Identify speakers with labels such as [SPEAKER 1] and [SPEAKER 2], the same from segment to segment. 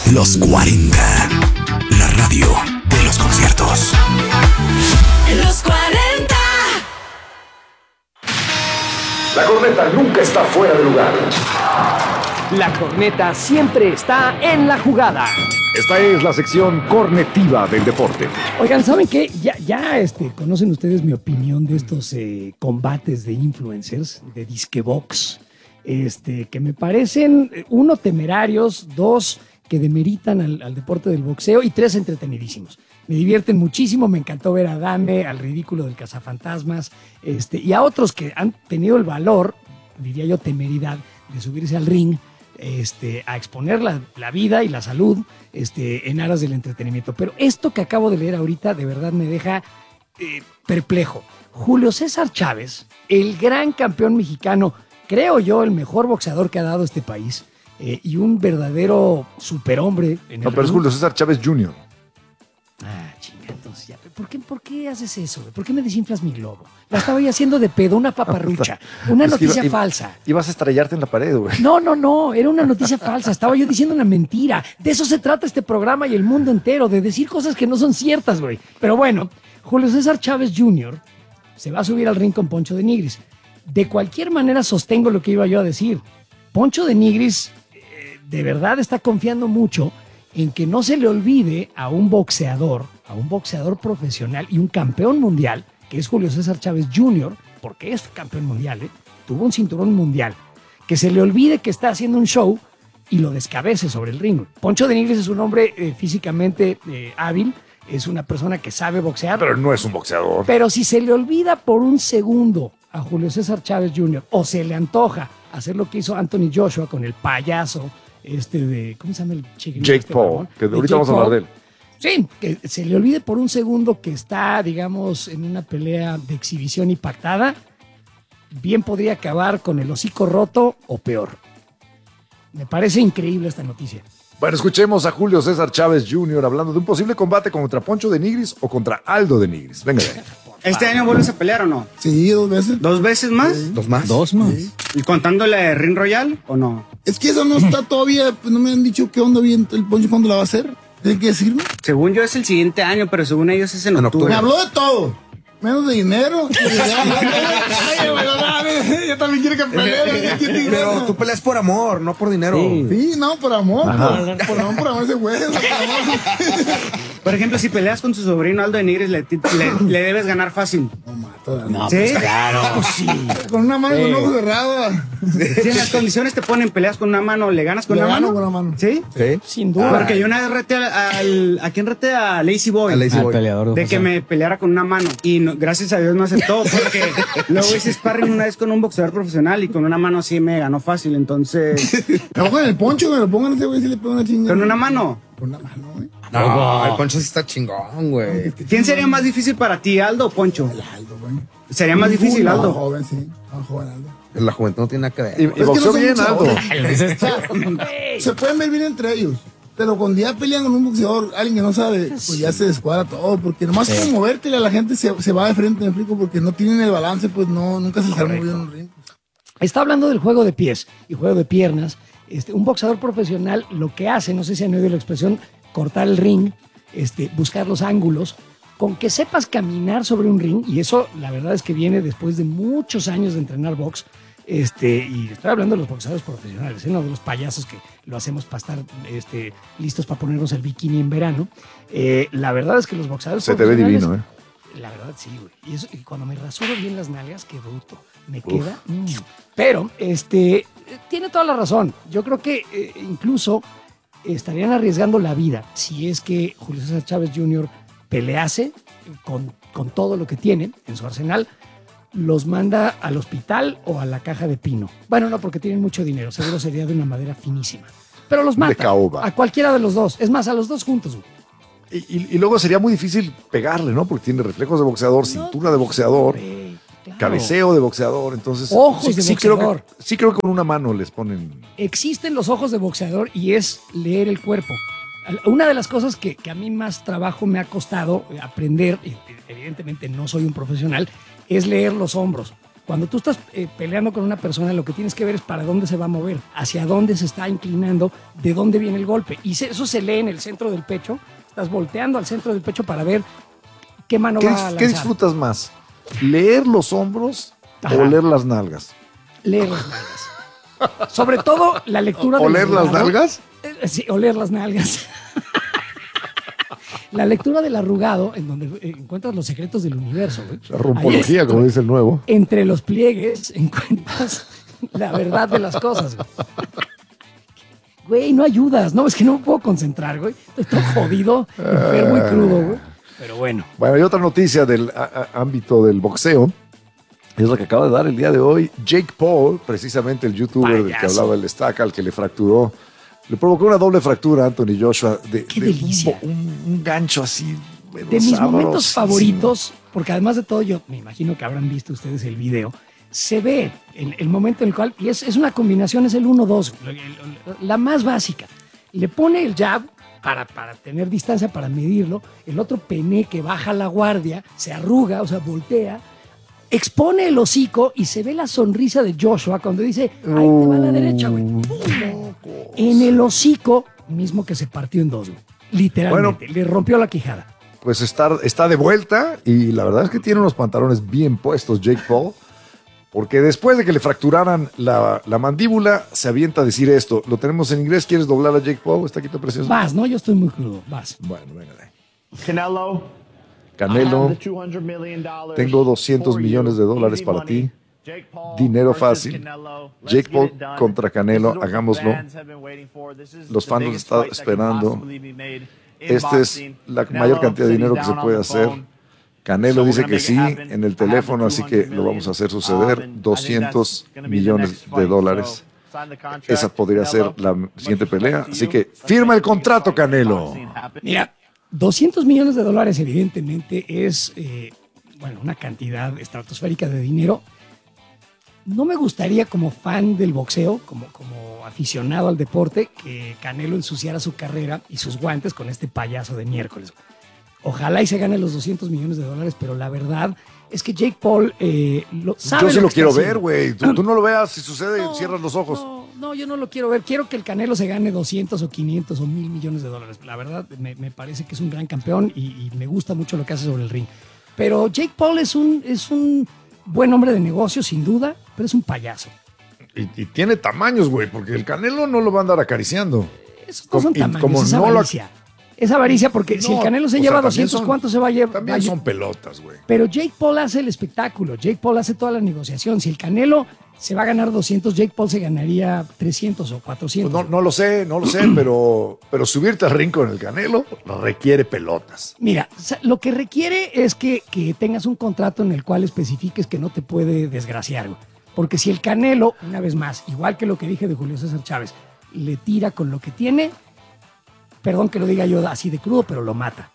[SPEAKER 1] Los 40. La radio de los conciertos.
[SPEAKER 2] Los 40.
[SPEAKER 3] La corneta nunca está fuera de lugar.
[SPEAKER 4] La corneta siempre está en la jugada.
[SPEAKER 3] Esta es la sección cornetiva del deporte.
[SPEAKER 4] Oigan, ¿saben qué? Ya conocen ustedes mi opinión de estos combates de influencers, de disquebox, que me parecen, uno, temerarios, dos, que demeritan al deporte del boxeo, y tres, entretenidísimos. Me divierten muchísimo, me encantó ver a Dame, al ridículo del cazafantasmas, y a otros que han tenido el valor, diría yo, temeridad, de subirse al ring, a exponer la vida y la salud en aras del entretenimiento. Pero esto que acabo de leer ahorita de verdad me deja perplejo. Julio César Chávez, el gran campeón mexicano, creo yo el mejor boxeador que ha dado este país, y un verdadero superhombre.
[SPEAKER 3] Pero es Julio César Chávez Jr.
[SPEAKER 4] Chinga, entonces ya. ¿Por qué haces eso? ¿Por qué me desinflas mi globo? La estaba yo haciendo de pedo, una paparrucha, una noticia falsa.
[SPEAKER 3] Ibas a estrellarte en la pared, güey.
[SPEAKER 4] No, era una noticia falsa. Estaba yo diciendo una mentira. De eso se trata este programa y el mundo entero, de decir cosas que no son ciertas, güey. Pero bueno, Julio César Chávez Jr. se va a subir al ring con Poncho de Nigris. De cualquier manera sostengo lo que iba yo a decir. Poncho de Nigris de verdad está confiando mucho en que no se le olvide a un boxeador profesional y un campeón mundial, que es Julio César Chávez Jr., porque es campeón mundial, tuvo un cinturón mundial, que se le olvide que está haciendo un show y lo descabece sobre el ring. Poncho de Nigris es un hombre físicamente hábil, es una persona que sabe boxear.
[SPEAKER 3] Pero no es un boxeador.
[SPEAKER 4] Pero si se le olvida por un segundo a Julio César Chávez Jr., o se le antoja hacer lo que hizo Anthony Joshua con el payaso, ¿cómo se llama el chiquillo?
[SPEAKER 3] Jake Paul, que ahorita vamos a hablar de él.
[SPEAKER 4] Sí, que se le olvide por un segundo que está, digamos, en una pelea de exhibición y pactada, bien podría acabar con el hocico roto o peor. Me parece increíble esta noticia.
[SPEAKER 3] Bueno, escuchemos a Julio César Chávez Jr. hablando de un posible combate contra Poncho de Nigris o contra Aldo de Nigris. Venga de ahí.
[SPEAKER 5] ¿Este año vuelves a pelear o no?
[SPEAKER 6] Sí, 2 veces.
[SPEAKER 5] ¿2 veces más?
[SPEAKER 6] Sí.
[SPEAKER 3] ¿Dos más?
[SPEAKER 7] Dos más.
[SPEAKER 6] Sí.
[SPEAKER 5] ¿Y contándole Ring Royal o no?
[SPEAKER 6] Es que eso no está todavía, pues no me han dicho qué onda bien el Poncho cuándo la va a hacer. ¿Tienen que decirme?
[SPEAKER 5] Según yo es el siguiente año, pero según ellos es en octubre.
[SPEAKER 6] Me habló de todo. Menos de dinero. Yo también quiero que pelee.
[SPEAKER 7] Pero tú peleas por amor, no por dinero.
[SPEAKER 6] Sí, no, por amor. Por amor ese güey.
[SPEAKER 5] Por ejemplo, si peleas con su sobrino Aldo de Nigris, le debes ganar fácil.
[SPEAKER 6] No mato.
[SPEAKER 5] ¿Sí?
[SPEAKER 7] Pues claro.
[SPEAKER 4] Sí.
[SPEAKER 6] Con una mano y con un ojo cerrado.
[SPEAKER 5] Si en las condiciones te ponen peleas con una mano, ¿le ganas con
[SPEAKER 6] Le
[SPEAKER 5] una
[SPEAKER 6] gano
[SPEAKER 5] mano?
[SPEAKER 6] con una mano.
[SPEAKER 5] ¿Sí?
[SPEAKER 7] Sí.
[SPEAKER 4] Sin duda.
[SPEAKER 5] Porque yo una vez reté ¿a quién reté? A Lazy Boy.
[SPEAKER 7] Al peleador
[SPEAKER 5] De que me peleara con una mano. Y gracias a Dios me aceptó, porque luego hice sparring una vez con un boxeador profesional y con una mano así me ganó fácil, entonces...
[SPEAKER 6] Me pongan el Poncho, me lo pongan ese güey si le pongo una chingada.
[SPEAKER 5] ¿Con una mano?
[SPEAKER 6] Con una mano, güey.
[SPEAKER 7] No, el Poncho sí está chingón, güey.
[SPEAKER 5] ¿Quién sería más difícil para ti, Aldo o Poncho?
[SPEAKER 6] El Aldo, güey.
[SPEAKER 5] ¿Sería más difícil,
[SPEAKER 6] No,
[SPEAKER 5] Aldo?
[SPEAKER 6] joven, sí. No, joven Aldo.
[SPEAKER 7] La juventud no tiene nada que ver.
[SPEAKER 3] Y
[SPEAKER 6] Es que
[SPEAKER 3] boxeó
[SPEAKER 6] no son
[SPEAKER 3] bien, Aldo.
[SPEAKER 6] boxeadores. O sea, se pueden ver bien entre ellos. Pero cuando ya pelean con un boxeador, alguien que no sabe, pues ya se descuadra todo. Porque nomás con movértele a la gente se va de frente, me explico, porque no tienen el balance, pues no, nunca se arma bien un ring.
[SPEAKER 4] Está hablando del juego de pies y juego de piernas. Un boxeador profesional lo que hace, no sé si han oído la expresión, cortar el ring, buscar los ángulos, con que sepas caminar sobre un ring, y eso la verdad es que viene después de muchos años de entrenar box, y estoy hablando de los boxeadores profesionales, no de los payasos que lo hacemos para estar listos para ponernos el bikini en verano. La verdad es que los boxeadores
[SPEAKER 3] Se te ve
[SPEAKER 4] profesionales...
[SPEAKER 3] divino,
[SPEAKER 4] La verdad, sí, güey. Y cuando me rasuro bien las nalgas, qué bruto. Me queda. Pero, tiene toda la razón. Yo creo que incluso estarían arriesgando la vida si es que Julio César Chávez Jr. pelease con todo lo que tiene en su arsenal. Los manda al hospital o a la caja de pino. Bueno, no, porque tienen mucho dinero. Seguro sería de una madera finísima. Pero los mata.
[SPEAKER 3] De caoba.
[SPEAKER 4] A cualquiera de los dos. Es más, a los dos juntos, güey.
[SPEAKER 3] Y luego sería muy difícil pegarle, ¿no? Porque tiene reflejos de boxeador, cintura de boxeador,
[SPEAKER 4] Claro.
[SPEAKER 3] cabeceo de boxeador. Entonces,
[SPEAKER 4] Ojos de boxeador.
[SPEAKER 3] Creo que con una mano les ponen.
[SPEAKER 4] Existen los ojos de boxeador y es leer el cuerpo. Una de las cosas que a mí más trabajo me ha costado aprender, y evidentemente no soy un profesional, es leer los hombros. Cuando tú estás peleando con una persona, lo que tienes que ver es para dónde se va a mover, hacia dónde se está inclinando, de dónde viene el golpe. Y eso se lee en el centro del pecho. Estás volteando al centro del pecho para ver qué mano va a lanzar.
[SPEAKER 3] ¿Qué disfrutas más? ¿Leer los hombros
[SPEAKER 4] Ajá.
[SPEAKER 3] o leer las nalgas?
[SPEAKER 4] Leer las nalgas. Sobre todo la lectura del
[SPEAKER 3] ¿Oler las
[SPEAKER 4] arrugado.
[SPEAKER 3] nalgas?
[SPEAKER 4] Sí, oler las nalgas. La lectura del arrugado, en donde encuentras los secretos del universo, güey.
[SPEAKER 3] La rumpología, como dice el nuevo.
[SPEAKER 4] Entre los pliegues encuentras la verdad de las cosas, güey. Güey, no ayudas. No, es que no me puedo concentrar, güey. Estoy todo jodido, enfermo y crudo, güey. Pero bueno.
[SPEAKER 3] Bueno, hay otra noticia del ámbito del boxeo. Es la que acaba de dar el día de hoy. Jake Paul, precisamente el youtuber del que hablaba el Estaca, al que le fracturó. Le provocó una doble fractura a Anthony Joshua.
[SPEAKER 4] ¡Qué delicia!
[SPEAKER 3] Un gancho así. Bueno,
[SPEAKER 4] De mis momentos
[SPEAKER 3] sabrosísimo.
[SPEAKER 4] favoritos, porque además de todo, yo me imagino que habrán visto ustedes el video, se ve el momento en el cual, y es una combinación, es el 1-2, la más básica. Le pone el jab para tener distancia, para medirlo, el otro pene que baja la guardia, se arruga, o sea, voltea, expone el hocico y se ve la sonrisa de Joshua cuando dice, ahí te va a la derecha, güey. ¡Pum! En el hocico mismo que se partió en dos, güey. Literalmente, le rompió la quijada.
[SPEAKER 3] Pues está de vuelta y la verdad es que tiene unos pantalones bien puestos Jake Paul, porque después de que le fracturaran la mandíbula, se avienta a decir esto. Lo tenemos en inglés. ¿Quieres doblar a Jake Paul? Está quito precioso.
[SPEAKER 4] Vas, ¿no? Yo estoy muy crudo, vas.
[SPEAKER 3] Bueno, venga.
[SPEAKER 8] Canelo,
[SPEAKER 3] tengo $200 millones para ti. Dinero fácil. Jake Paul contra Canelo, hagámoslo. Los fans lo están esperando. Esta es la mayor cantidad de dinero que se puede hacer. Canelo dice que sí en el teléfono, así que lo vamos a hacer suceder. $200 millones. Esa podría ser la siguiente pelea. Así que firma el contrato, Canelo.
[SPEAKER 4] Mira, $200 millones evidentemente es una cantidad estratosférica de dinero. No me gustaría, como fan del boxeo, como aficionado al deporte, que Canelo ensuciara su carrera y sus guantes con este payaso de miércoles. Ojalá y se gane los $200 millones, pero la verdad es que Jake Paul sabe.
[SPEAKER 3] Yo sí lo quiero
[SPEAKER 4] está
[SPEAKER 3] ver, güey. Tú no lo veas, si sucede, cierras los ojos.
[SPEAKER 4] No, yo no lo quiero ver. Quiero que el Canelo se gane 200 o 500 o 1,000 millones de dólares. La verdad, me parece que es un gran campeón y me gusta mucho lo que hace sobre el ring. Pero Jake Paul es un buen hombre de negocio, sin duda, pero es un payaso.
[SPEAKER 3] Y tiene tamaños, güey, porque el Canelo no lo va a andar acariciando.
[SPEAKER 4] Esos no son tamaños, es avaricia. Es avaricia porque si el Canelo se lleva 200, ¿cuánto se va a llevar?
[SPEAKER 3] También son pelotas, güey.
[SPEAKER 4] Pero Jake Paul hace el espectáculo, Jake Paul hace toda la negociación. Si el Canelo se va a ganar 200, Jake Paul se ganaría 300 o 400.
[SPEAKER 3] Pues no lo sé, pero subirte al ring con el Canelo requiere pelotas.
[SPEAKER 4] Mira, lo que requiere es que tengas un contrato en el cual especifiques que no te puede desgraciar, güey. Porque si el Canelo, una vez más, igual que lo que dije de Julio César Chávez, le tira con lo que tiene, perdón que lo diga yo así de crudo, pero lo mata.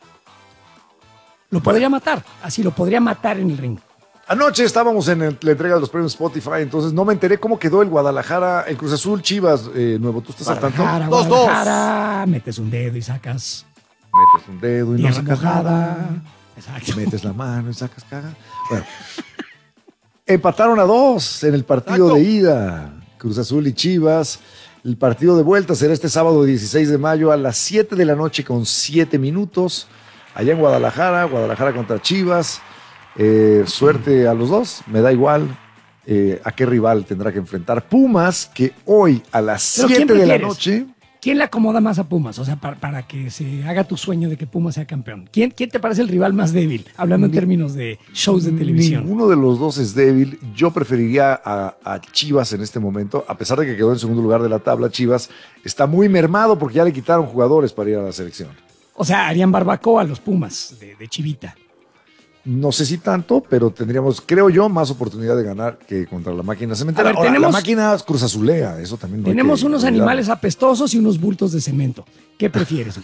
[SPEAKER 4] Lo podría matar, así lo podría matar en el ring.
[SPEAKER 3] Anoche estábamos en la entrega de los premios Spotify, entonces no me enteré cómo quedó el Guadalajara, el Cruz Azul, Chivas, nuevo. ¿Tú estás al tanto?
[SPEAKER 4] 2-2. Metes un dedo y sacas.
[SPEAKER 3] Metes un dedo y no
[SPEAKER 4] Tierra
[SPEAKER 3] sacas
[SPEAKER 4] mojada.
[SPEAKER 3] nada.
[SPEAKER 4] Exacto.
[SPEAKER 3] Metes la mano y sacas caga. Bueno, empataron a 2 en el partido de ida. Cruz Azul y Chivas. El partido de vuelta será este sábado 16 de mayo a las 7 de la noche con 7 minutos. Allá en Guadalajara contra Chivas. Suerte a los dos, me da igual a qué rival tendrá que enfrentar. Pumas, que hoy a las 7 de la noche.
[SPEAKER 4] ¿Quién le acomoda más a Pumas? O sea, para que se haga tu sueño de que Pumas sea campeón. ¿Quién te parece el rival más débil? Hablando en términos de shows de televisión.
[SPEAKER 3] Ninguno de los dos es débil. Yo preferiría a Chivas en este momento, a pesar de que quedó en segundo lugar de la tabla. Chivas está muy mermado porque ya le quitaron jugadores para ir a la selección.
[SPEAKER 4] O sea, harían barbacoa a los Pumas de Chivita.
[SPEAKER 3] No sé si tanto, pero tendríamos, creo yo, más oportunidad de ganar que contra la máquina cementera.
[SPEAKER 4] A ver,
[SPEAKER 3] ahora, la máquina Cruz Azulea, eso también no hay
[SPEAKER 4] tenemos
[SPEAKER 3] que
[SPEAKER 4] unos
[SPEAKER 3] olvidar.
[SPEAKER 4] animales apestosos y unos bultos de cemento. ¿Qué prefieres?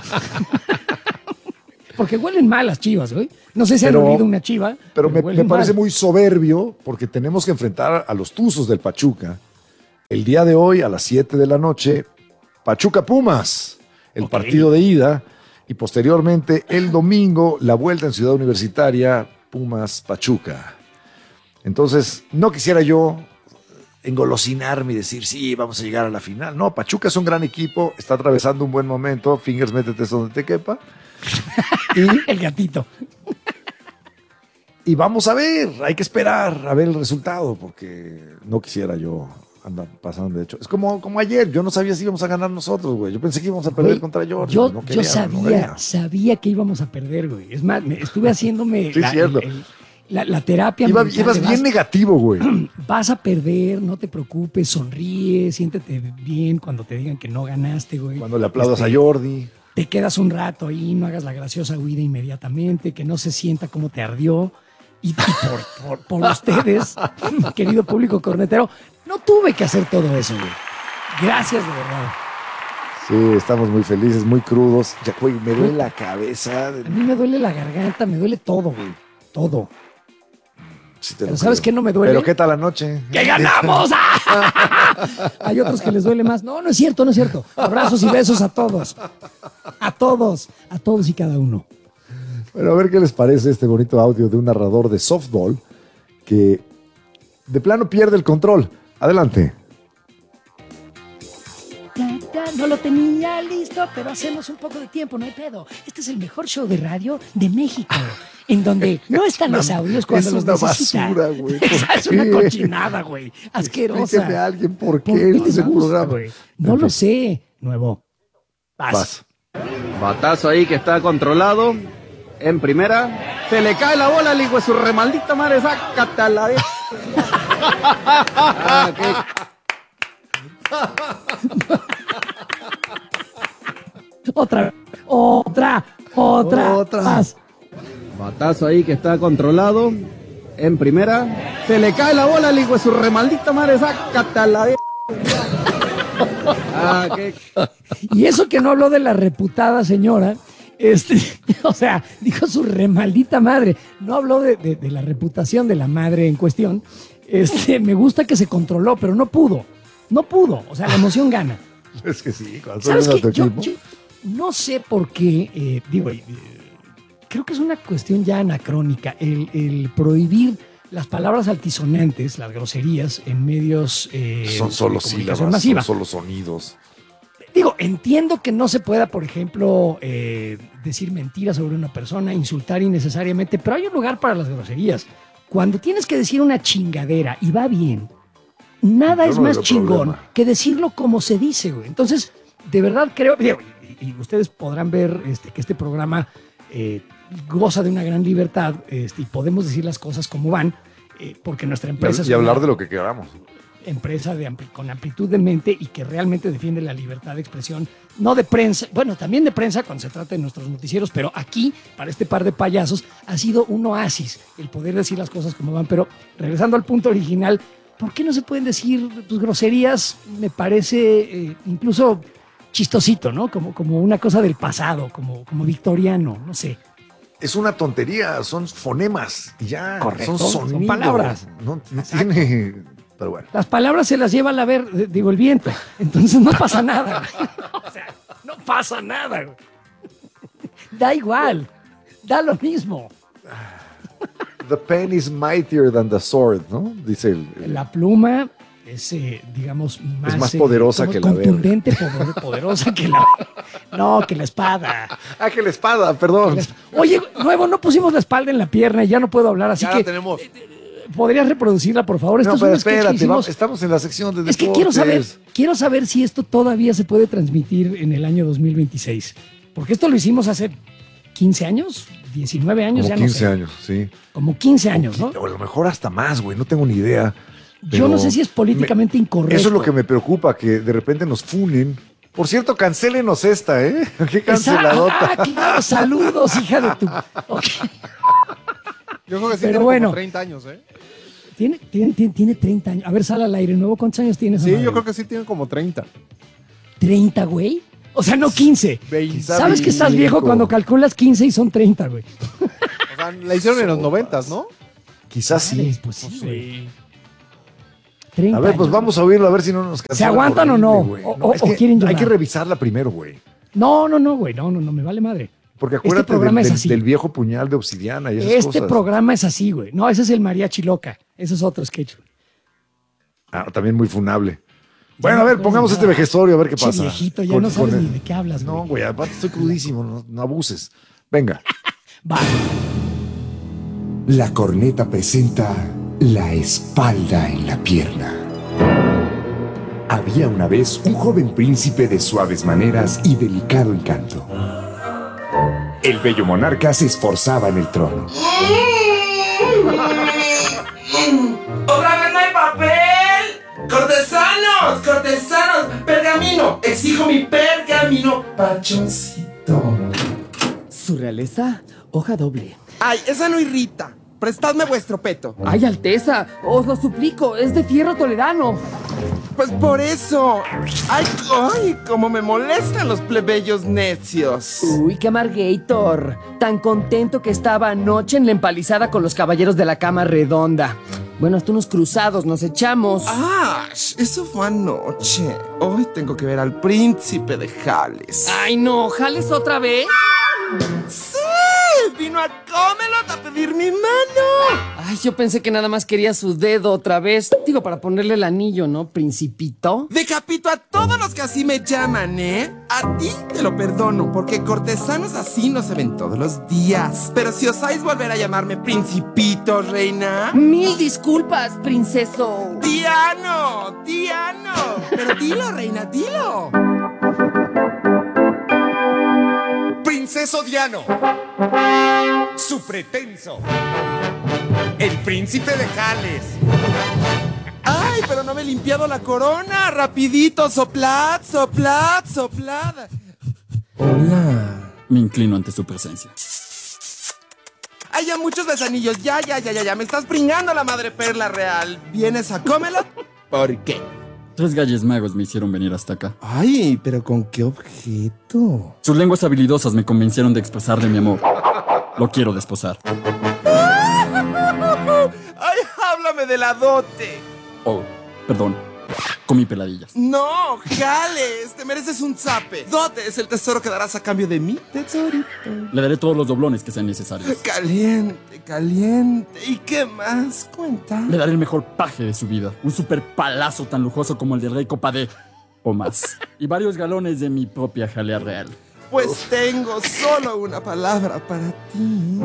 [SPEAKER 4] Porque huelen mal las chivas, güey. No sé si han olido una chiva.
[SPEAKER 3] Pero me
[SPEAKER 4] huelen
[SPEAKER 3] parece
[SPEAKER 4] mal.
[SPEAKER 3] muy soberbio porque tenemos que enfrentar a los Tuzos del Pachuca. El día de hoy, a las 7 de la noche, Pachuca Pumas, el partido de ida. Y posteriormente, el domingo, la vuelta en Ciudad Universitaria, Pumas Pachuca. Entonces, no quisiera yo engolosinarme y decir, sí, vamos a llegar a la final. No, Pachuca es un gran equipo, está atravesando un buen momento. Fingers, métete donde te quepa.
[SPEAKER 4] El gatito.
[SPEAKER 3] Y vamos a ver, hay que esperar a ver el resultado, porque no quisiera yo andar pasando de hecho. Es como ayer, yo no sabía si íbamos a ganar nosotros, güey. Yo pensé que íbamos a perder
[SPEAKER 4] Güey,
[SPEAKER 3] contra Georgia.
[SPEAKER 4] Yo,
[SPEAKER 3] no
[SPEAKER 4] yo
[SPEAKER 3] quería.
[SPEAKER 4] sabía que íbamos a perder, güey. Es más, estuve haciéndome
[SPEAKER 3] Sí, cierto.
[SPEAKER 4] la terapia.
[SPEAKER 3] Ibas bien negativo, güey.
[SPEAKER 4] Vas a perder, no te preocupes, sonríe, siéntete bien cuando te digan que no ganaste, güey.
[SPEAKER 3] Cuando le aplaudas a Jordi.
[SPEAKER 4] Te quedas un rato ahí, no hagas la graciosa huida inmediatamente, que no se sienta cómo te ardió. Y por ustedes, querido público cornetero, no tuve que hacer todo eso, güey. Gracias, de verdad.
[SPEAKER 3] Sí, estamos muy felices, muy crudos. Ya, güey, me duele la cabeza.
[SPEAKER 4] A mí me duele la garganta, me duele todo, güey. Todo.
[SPEAKER 3] Sí, te lo
[SPEAKER 4] Pero ¿sabes
[SPEAKER 3] creo.
[SPEAKER 4] qué no me duele?
[SPEAKER 3] ¿Pero qué tal la noche?
[SPEAKER 4] ¡Que ganamos! Hay otros que les duele más. No, no es cierto, no es cierto. Abrazos y besos a todos. A todos y cada uno.
[SPEAKER 3] Bueno, a ver qué les parece este bonito audio de un narrador de softball que de plano pierde el control. Adelante.
[SPEAKER 4] No lo tenía listo, pero hacemos un poco de tiempo, no hay pedo. Este es el mejor show de radio de México, en donde no están los audios cuando los necesita.
[SPEAKER 3] Es una basura, güey.
[SPEAKER 4] Es una cochinada, güey. Asquerosa.
[SPEAKER 3] Explíqueme a alguien por qué
[SPEAKER 4] ¿Por
[SPEAKER 3] este
[SPEAKER 4] qué
[SPEAKER 3] es el
[SPEAKER 4] te gusta,
[SPEAKER 3] programa.
[SPEAKER 4] güey? No lo sé. Nuevo.
[SPEAKER 3] Vas.
[SPEAKER 8] Batazo ahí que está controlado. En primera. Se le cae la bola al hijo de su remaldita madre. Sácate a la vez.
[SPEAKER 4] Otra. Vas.
[SPEAKER 8] Batazo ahí que está controlado. En primera. Se le cae la bola al hijo de su remaldita madre. Sácate a la vez.
[SPEAKER 4] Y eso que no habló de la reputada señora, o sea, dijo su remaldita madre, no habló de la reputación de la madre en cuestión. Me gusta que se controló, pero no pudo, o sea, la emoción gana.
[SPEAKER 3] Es que sí, cuando
[SPEAKER 4] ¿Sabes
[SPEAKER 3] suena
[SPEAKER 4] qué?
[SPEAKER 3] tu
[SPEAKER 4] Yo
[SPEAKER 3] equipo.
[SPEAKER 4] no sé por qué, creo que es una cuestión ya anacrónica, el prohibir las palabras altisonantes, las groserías en medios
[SPEAKER 3] Son solo
[SPEAKER 4] de comunicación
[SPEAKER 3] sílabas,
[SPEAKER 4] masiva.
[SPEAKER 3] son solo sonidos.
[SPEAKER 4] Entiendo que no se pueda, por ejemplo, decir mentiras sobre una persona, insultar innecesariamente, pero hay un lugar para las groserías. Cuando tienes que decir una chingadera y va bien, nada
[SPEAKER 3] Yo
[SPEAKER 4] es
[SPEAKER 3] no
[SPEAKER 4] más
[SPEAKER 3] veo
[SPEAKER 4] chingón
[SPEAKER 3] problema.
[SPEAKER 4] que decirlo como se dice, güey. Entonces, de verdad creo, y ustedes podrán ver que este programa goza de una gran libertad y podemos decir las cosas como van, porque nuestra empresa es
[SPEAKER 3] Y hablar
[SPEAKER 4] una
[SPEAKER 3] de lo que queramos.
[SPEAKER 4] empresa con amplitud de mente y que realmente defiende la libertad de expresión, no de prensa, bueno, también de prensa cuando se trata de nuestros noticieros, pero aquí, para este par de payasos, ha sido un oasis el poder decir las cosas como van. Pero regresando al punto original, ¿por qué no se pueden decir groserías? Me parece incluso chistosito, ¿no? Como una cosa del pasado, como victoriano, no sé.
[SPEAKER 3] Es una tontería, son fonemas y ya.
[SPEAKER 4] Correcto,
[SPEAKER 3] son
[SPEAKER 4] son
[SPEAKER 3] sonidos.
[SPEAKER 4] palabras.
[SPEAKER 3] No tiene. Pero bueno.
[SPEAKER 4] Las palabras se las lleva el viento. Entonces no pasa nada. O sea, no pasa nada. Güey. Da igual. Da lo mismo.
[SPEAKER 3] The pen is mightier than the sword, ¿no? Dice
[SPEAKER 4] La pluma es, digamos,
[SPEAKER 3] más poderosa que la verga.
[SPEAKER 4] contundente, poderosa que la... No, que la espada.
[SPEAKER 3] Ah, que la espada, perdón.
[SPEAKER 4] Oye, Nuevo, no pusimos la espalda en la pierna y ya no puedo hablar, así
[SPEAKER 9] Ya
[SPEAKER 4] que...
[SPEAKER 9] la tenemos.
[SPEAKER 4] ¿Podrías reproducirla, por favor?
[SPEAKER 3] No,
[SPEAKER 4] es
[SPEAKER 3] pero
[SPEAKER 4] un sketch que
[SPEAKER 3] espérate,
[SPEAKER 4] hicimos.
[SPEAKER 3] estamos en la sección de
[SPEAKER 4] Es
[SPEAKER 3] deportes.
[SPEAKER 4] que quiero saber si esto todavía se puede transmitir en el año 2026. Porque esto lo hicimos hace 15 años, 19 años,
[SPEAKER 3] Como
[SPEAKER 4] ya
[SPEAKER 3] 15
[SPEAKER 4] no sé.
[SPEAKER 3] años, sí.
[SPEAKER 4] Como 15 años, ¿no?
[SPEAKER 3] O a lo mejor hasta más, güey, no tengo ni idea.
[SPEAKER 4] Yo no sé si es políticamente incorrecto.
[SPEAKER 3] Eso es lo que me preocupa, que de repente nos funen. Por cierto, cancélenos esta, ¿eh? Qué canceladota.
[SPEAKER 4] Ah, claro, saludos, hija de tu... Okay.
[SPEAKER 9] Yo creo que sí
[SPEAKER 4] Pero
[SPEAKER 9] tiene
[SPEAKER 4] bueno.
[SPEAKER 9] como 30 años, ¿eh?
[SPEAKER 4] Tiene 30 años. A ver, sal al aire. ¿Nuevo cuántos años tienes?
[SPEAKER 9] Sí, yo creo que sí tiene como 30.
[SPEAKER 4] ¿30, güey? O sea, no 15.
[SPEAKER 9] 20.
[SPEAKER 4] ¿Sabes que estás viejo cuando calculas 15 y son 30, güey?
[SPEAKER 9] O sea, la hicieron en los 90, ¿no?
[SPEAKER 3] Quizás sí.
[SPEAKER 4] Pues sí, güey.
[SPEAKER 9] Sí.
[SPEAKER 4] 30
[SPEAKER 3] A ver, pues
[SPEAKER 4] años.
[SPEAKER 3] vamos a oírlo, a ver si no nos cancelan.
[SPEAKER 4] ¿Se aguantan o no?
[SPEAKER 3] horrible, güey.
[SPEAKER 4] O
[SPEAKER 3] es que
[SPEAKER 4] quieren llorar.
[SPEAKER 3] hay que revisarla primero, güey.
[SPEAKER 4] No, güey. No, me vale madre.
[SPEAKER 3] Porque acuérdate
[SPEAKER 4] programa es así.
[SPEAKER 3] del viejo puñal de obsidiana y esas
[SPEAKER 4] Este
[SPEAKER 3] cosas.
[SPEAKER 4] programa es así, güey. No, ese es el mariachi loca. Eso es otro sketch.
[SPEAKER 3] También muy funable. Bueno, a ver, pongamos este vejestorio a ver qué pasa.
[SPEAKER 4] Viejito, ya no sabes ni de qué hablas, güey.
[SPEAKER 3] No, güey, aparte estoy crudísimo, no abuses. Venga.
[SPEAKER 4] Va.
[SPEAKER 1] La corneta presenta la espalda en la pierna. Había una vez un joven príncipe de suaves maneras y delicado encanto. El bello monarca se esforzaba en el trono.
[SPEAKER 10] ¡Otra vez no hay papel! ¡Cortesanos! ¡Cortesanos! ¡Pergamino! ¡Exijo mi pergamino! ¡Pachoncito!
[SPEAKER 11] ¿Su realeza? Hoja doble.
[SPEAKER 10] ¡Ay, esa no irrita! ¡Prestadme vuestro peto!
[SPEAKER 11] ¡Ay, Alteza! ¡Os lo suplico! ¡Es de fierro toledano!
[SPEAKER 10] Pues por eso. ¡Ay, cómo me molestan los plebeyos necios!
[SPEAKER 11] ¡Uy, qué amargator! Tan contento que estaba anoche en la empalizada con los caballeros de la cama redonda. Bueno, hasta unos cruzados nos echamos.
[SPEAKER 10] ¡Ah! Eso fue anoche. Hoy tengo que ver al príncipe de Jales.
[SPEAKER 11] ¡Ay, no! ¿Jales otra vez?
[SPEAKER 10] ¡Sí! ¡Vino a Camelot a pedir mi mano!
[SPEAKER 11] Ay, yo pensé que nada más quería su dedo otra vez. Digo, para ponerle el anillo, ¿no, principito?
[SPEAKER 10] Decapito a todos los que así me llaman, ¿eh? A ti te lo perdono, porque cortesanos así no se ven todos los días. Pero si osáis volver a llamarme principito, reina...
[SPEAKER 11] ¡Mil disculpas, princeso!
[SPEAKER 10] ¡Diano! Pero dilo, reina, dilo.
[SPEAKER 1] Princeso Diano, su pretenso, el príncipe de Jales.
[SPEAKER 10] ¡Ay, pero no me he limpiado la corona! ¡Rapidito! ¡Soplad! Hola.
[SPEAKER 12] Me inclino ante su presencia.
[SPEAKER 10] ¡Hay ya muchos besanillos! ¡Ya! ¡Me estás pringando la madre perla real! ¿Vienes a Camelot? ¿Por qué?
[SPEAKER 12] 3 galles magos me hicieron venir hasta acá.
[SPEAKER 10] ¡Ay, pero con qué objeto!
[SPEAKER 12] Sus lenguas habilidosas me convencieron de expresarle mi amor. Lo quiero desposar.
[SPEAKER 10] ¡Ay, háblame de la dote!
[SPEAKER 12] Oh, perdón. Comí peladillas.
[SPEAKER 10] ¡No, Jales! Te mereces un zape. Dote es el tesoro que darás a cambio de mi tesorito.
[SPEAKER 12] Le daré todos los doblones que sean necesarios.
[SPEAKER 10] Caliente. ¿Y qué más? Cuenta.
[SPEAKER 12] Le daré el mejor paje de su vida. Un super palazo tan lujoso como el del rey Copadé. O más. Y varios galones de mi propia jalea real.
[SPEAKER 10] Pues tengo solo una palabra para ti.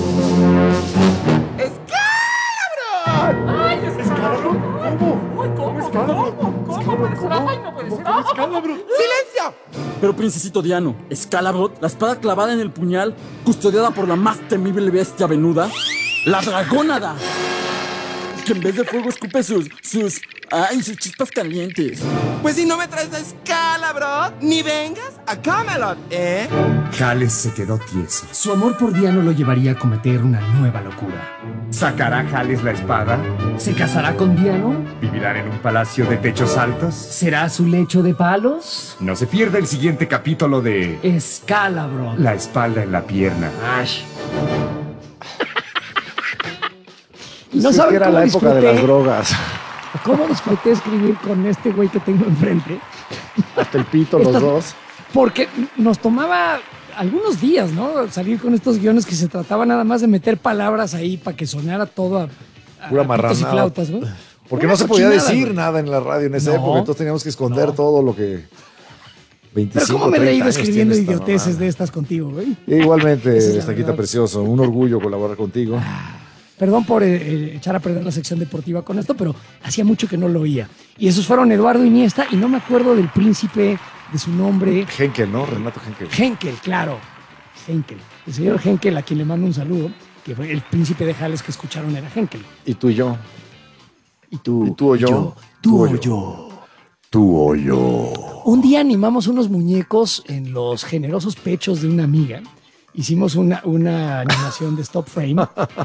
[SPEAKER 10] ¡Escalabro!
[SPEAKER 11] ¡Ay, es escalabro! ¿Cómo?
[SPEAKER 10] ¡Silencio!
[SPEAKER 12] Pero princesito Diano, Excalibur, la espada clavada en el puñal, custodiada por la más temible bestia venuda, la dragónada, que en vez de fuego escupe sus chispas calientes.
[SPEAKER 10] Pues si no me traes a Excalibur, ni vengas a Camelot, ¿eh?
[SPEAKER 1] Jales se quedó tieso.
[SPEAKER 13] Su amor por Diano lo llevaría a cometer una nueva locura.
[SPEAKER 1] ¿Sacará Jales la espada?
[SPEAKER 13] ¿Se casará con Diano?
[SPEAKER 1] ¿Vivirán en un palacio de techos altos?
[SPEAKER 13] ¿Será su lecho de palos?
[SPEAKER 1] No se pierda el siguiente capítulo de
[SPEAKER 13] Excalibur.
[SPEAKER 1] La espalda en la pierna.
[SPEAKER 13] Ash.
[SPEAKER 4] No saben
[SPEAKER 3] que era
[SPEAKER 4] cómo
[SPEAKER 3] la época de las drogas.
[SPEAKER 4] ¿Cómo disfruté escribir con este güey que tengo enfrente?
[SPEAKER 3] Hasta el pito los dos.
[SPEAKER 4] Porque nos tomaba algunos días, ¿no? Salir con estos guiones que se trataba nada más de meter palabras ahí para que sonara todo a
[SPEAKER 3] pura
[SPEAKER 4] pitos
[SPEAKER 3] marranada.
[SPEAKER 4] y flautas, ¿no?
[SPEAKER 3] Porque
[SPEAKER 4] Una
[SPEAKER 3] no se podía
[SPEAKER 4] cochinada,
[SPEAKER 3] decir
[SPEAKER 4] güey.
[SPEAKER 3] nada en la radio en esa época, entonces teníamos que esconder todo lo que... 25,
[SPEAKER 4] Pero cómo me he
[SPEAKER 3] 30
[SPEAKER 4] reído
[SPEAKER 3] años
[SPEAKER 4] escribiendo
[SPEAKER 3] tiene esta
[SPEAKER 4] idioteces
[SPEAKER 3] mamada.
[SPEAKER 4] de estas contigo, güey.
[SPEAKER 3] Igualmente,
[SPEAKER 4] Esa es la
[SPEAKER 3] Estaquita
[SPEAKER 4] verdad.
[SPEAKER 3] precioso, un orgullo colaborar contigo.
[SPEAKER 4] Perdón por echar a perder la sección deportiva con esto, pero hacía mucho que no lo oía. Y esos fueron Eduardo Iniesta, y no me acuerdo del príncipe, de su nombre.
[SPEAKER 3] Henkel, ¿no? Renato Henkel.
[SPEAKER 4] Henkel, claro. Henkel. El señor Henkel, a quien le mando un saludo, que fue el príncipe de Jales que escucharon era Henkel.
[SPEAKER 3] Y tú y yo.
[SPEAKER 4] Y tú.
[SPEAKER 3] ¿Y tú o yo?
[SPEAKER 4] Tú o yo.
[SPEAKER 3] Tú o yo.
[SPEAKER 4] Un día animamos unos muñecos en los generosos pechos de una amiga. Hicimos una animación de stop frame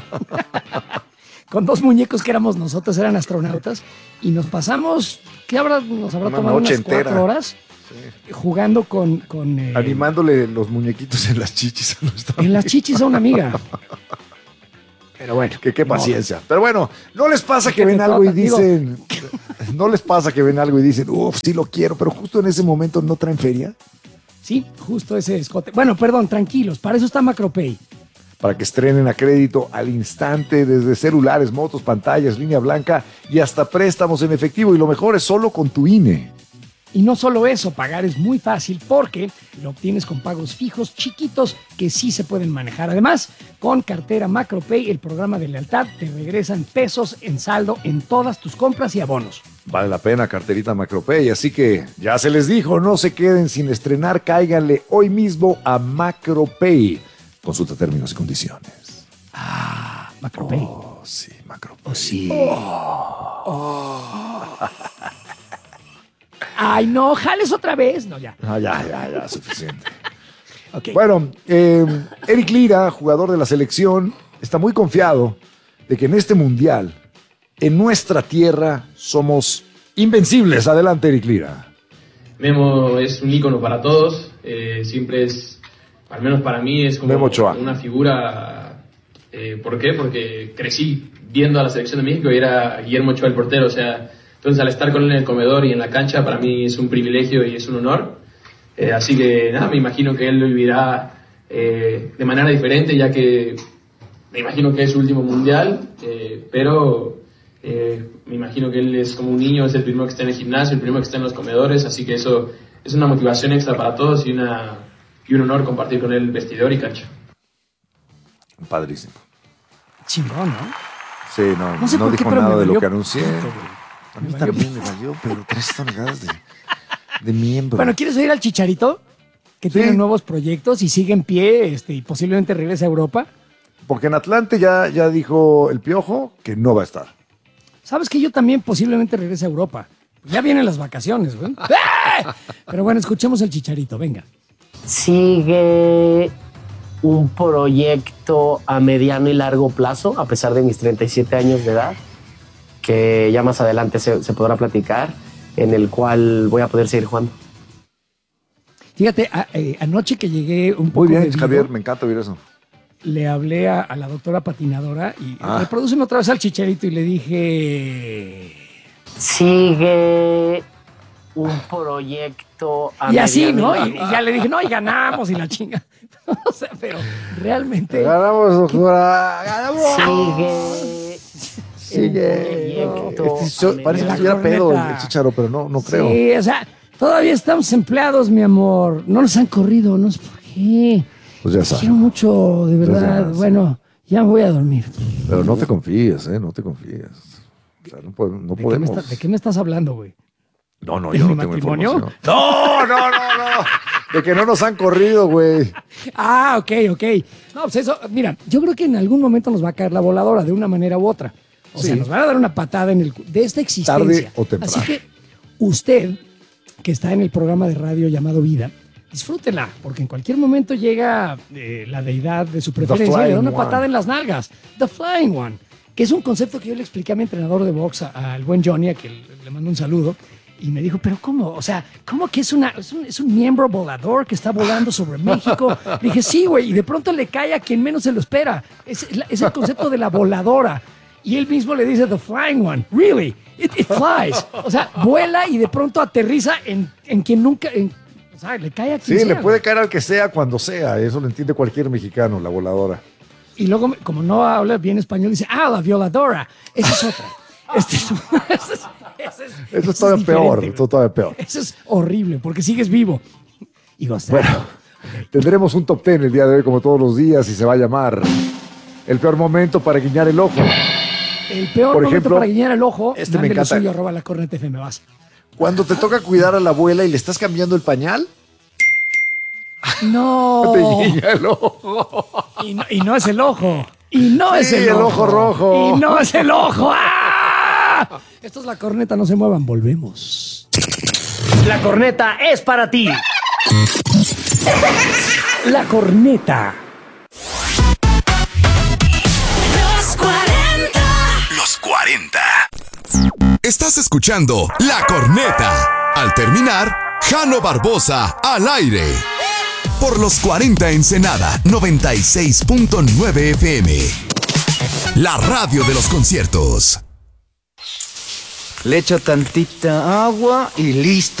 [SPEAKER 4] con 2 muñecos que éramos nosotros, eran astronautas, y nos pasamos, nos habrá
[SPEAKER 3] Una
[SPEAKER 4] tomado
[SPEAKER 3] noche
[SPEAKER 4] unas 4
[SPEAKER 3] entera.
[SPEAKER 4] horas jugando con
[SPEAKER 3] Animándole los muñequitos en las chichis a nuestra
[SPEAKER 4] en las
[SPEAKER 3] amiga.
[SPEAKER 4] chichis a una amiga. Pero bueno.
[SPEAKER 3] Que qué paciencia. Pero bueno, ¿no les pasa que
[SPEAKER 4] ¿Qué
[SPEAKER 3] ven
[SPEAKER 4] te
[SPEAKER 3] algo y
[SPEAKER 4] trata? Digo-
[SPEAKER 3] dicen... ¿No les pasa que ven algo y dicen, sí lo quiero, pero justo en ese momento no traen feria?
[SPEAKER 4] Sí, justo ese escote. Bueno, perdón, tranquilos, para eso está Macropay.
[SPEAKER 3] para que estrenen a crédito al instante desde celulares, motos, pantallas, línea blanca y hasta préstamos en efectivo. Y lo mejor es solo con tu INE.
[SPEAKER 4] Y no solo eso, pagar es muy fácil porque lo obtienes con pagos fijos chiquitos que sí se pueden manejar. Además, con cartera MacroPay, el programa de lealtad, te regresan pesos en saldo en todas tus compras y abonos.
[SPEAKER 3] Vale la pena carterita MacroPay, así que ya se les dijo, no se queden sin estrenar, cáiganle hoy mismo a MacroPay. Consulta términos y condiciones.
[SPEAKER 4] MacroPay.
[SPEAKER 3] Oh, sí, MacroPay.
[SPEAKER 4] Oh, sí. Ay, no, jales otra vez. No, ya.
[SPEAKER 3] Ya, suficiente.
[SPEAKER 4] Okay.
[SPEAKER 3] Bueno, Eric Lira, jugador de la selección, está muy confiado de que en este mundial, en nuestra tierra, somos invencibles. Adelante, Eric Lira.
[SPEAKER 14] Memo es un ícono para todos. Siempre es, al menos para mí, es como una figura. ¿Por qué? Porque crecí viendo a la selección de México y era Guillermo Ochoa el portero. O sea, entonces al estar con él en el comedor y en la cancha, para mí es un privilegio y es un honor. Así que nada, me imagino que él lo vivirá de manera diferente, ya que me imagino que es su último mundial, pero me imagino que él es como un niño, es el primero que está en el gimnasio, el primero que está en los comedores, así que eso es una motivación extra para todos y un honor compartir con él vestidor y cancha.
[SPEAKER 3] Padrísimo.
[SPEAKER 4] Chingón, ¿no?
[SPEAKER 3] Sí, no
[SPEAKER 4] sé por qué,
[SPEAKER 3] dijo
[SPEAKER 4] pero
[SPEAKER 3] nada
[SPEAKER 4] me
[SPEAKER 3] de lo
[SPEAKER 4] valió
[SPEAKER 3] que anuncié.
[SPEAKER 4] puto,
[SPEAKER 3] A mí también me valió, pero 3 toneladas de miembro.
[SPEAKER 4] Bueno, ¿quieres oír al Chicharito? Que tiene nuevos proyectos y sigue en pie y posiblemente regrese a Europa.
[SPEAKER 3] Porque en Atlante ya dijo el Piojo que no va a estar.
[SPEAKER 4] ¿Sabes que yo también posiblemente regrese a Europa? Ya vienen las vacaciones, güey. Pero bueno, escuchemos al Chicharito, venga.
[SPEAKER 15] Sigue un proyecto a mediano y largo plazo, a pesar de mis 37 años de edad, que ya más adelante se podrá platicar, en el cual voy a poder seguir jugando.
[SPEAKER 4] Fíjate, anoche que llegué un poco
[SPEAKER 3] Muy bien,
[SPEAKER 4] bebido,
[SPEAKER 3] Javier, me encanta oír eso.
[SPEAKER 4] le hablé a la doctora patinadora y reprodúceme otra vez al Chicharito y le dije...
[SPEAKER 15] Sigue un proyecto a
[SPEAKER 4] y así,
[SPEAKER 15] mediano
[SPEAKER 4] ¿no? Y ya le dije, no, y ganamos y la chinga. O sea, pero realmente...
[SPEAKER 3] Ganamos, doctora, ganamos.
[SPEAKER 15] Sigue.
[SPEAKER 3] Parece que estuviera pedo el Chicharo, pero no creo.
[SPEAKER 4] Sí, o sea, todavía estamos empleados, mi amor. No nos han corrido, no sé por qué.
[SPEAKER 3] Pues ya sabes.
[SPEAKER 4] Quiero mucho, de verdad.
[SPEAKER 3] Pues
[SPEAKER 4] bueno, ya me voy a dormir.
[SPEAKER 3] Pero no te confíes, no te confíes. O sea, no podemos.
[SPEAKER 4] ¿De qué me estás hablando, güey?
[SPEAKER 3] No,
[SPEAKER 4] ¿De
[SPEAKER 3] yo
[SPEAKER 4] mi
[SPEAKER 3] no tengo
[SPEAKER 4] matrimonio?
[SPEAKER 3] información. No. De que no nos han corrido, güey.
[SPEAKER 4] Ah, ok. No, pues eso, mira, yo creo que en algún momento nos va a caer la voladora de una manera u otra. O sea, nos van a dar una patada en de esta existencia.
[SPEAKER 3] Tarde o temprano.
[SPEAKER 4] Así que usted, que está en el programa de radio llamado Vida, disfrútela, porque en cualquier momento llega la deidad de su preferencia y le da una patada en las nalgas. The Flying One, que es un concepto que yo le expliqué a mi entrenador de box, al buen Johnny, a que le mando un saludo, y me dijo, pero ¿cómo? O sea, ¿cómo que es un miembro volador que está volando sobre México? Le dije, sí, güey, y de pronto le cae a quien menos se lo espera. Es el concepto de la voladora. Y él mismo le dice, the flying one, really, it flies. O sea, vuela y de pronto aterriza en quien nunca... o sea, le cae a quien sea.
[SPEAKER 3] Sí, le puede caer al que sea cuando sea. Eso lo entiende cualquier mexicano, la voladora.
[SPEAKER 4] Y luego, como no habla bien español, dice, la violadora. Esa es otra.
[SPEAKER 3] Eso es todavía peor. Esto todavía peor.
[SPEAKER 4] Eso es horrible, porque sigues vivo. Y gozando.
[SPEAKER 3] Bueno, tendremos un top 10 el día de hoy, como todos los días, y se va a llamar El peor momento para guiñar el ojo.
[SPEAKER 4] El peor
[SPEAKER 3] Por
[SPEAKER 4] momento
[SPEAKER 3] ejemplo,
[SPEAKER 4] para guiñar el ojo,
[SPEAKER 3] me encanta.
[SPEAKER 4] suyo, @lacornetafm, vas.
[SPEAKER 3] Cuando te toca cuidar a la abuela y le estás cambiando el pañal,
[SPEAKER 4] no.
[SPEAKER 3] te guiña el ojo.
[SPEAKER 4] Y no es el ojo. Y no es el
[SPEAKER 3] ojo rojo.
[SPEAKER 4] Y no es el ojo. ¡Ah! Esto es La Corneta, no se muevan, volvemos.
[SPEAKER 15] La corneta es para ti.
[SPEAKER 4] La Corneta.
[SPEAKER 16] Los 40. Estás escuchando La Corneta. Al terminar, Jano Barbosa al aire. Por los 40 Ensenada 96.9 FM. La radio de los conciertos.
[SPEAKER 17] Le echo tantita agua y listo.